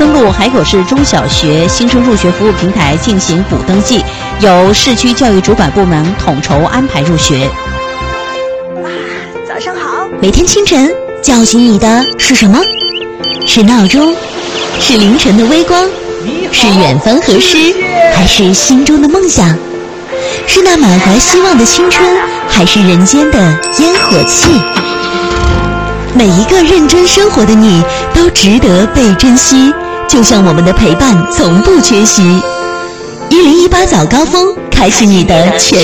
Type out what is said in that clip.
登录海口市中小学新生入学服务平台进行补登记，由市区教育主管部门统筹安排入学。 哇，早上好！ 每天清晨叫醒你的是什么？是闹钟？是凌晨的微光？是远方河诗？还是心中的梦想？是那满怀希望的青春，还是人间的烟火气？每一个认真生活的你都值得被珍惜，就像我们的陪伴从不缺席。1018早高峰，开启你的全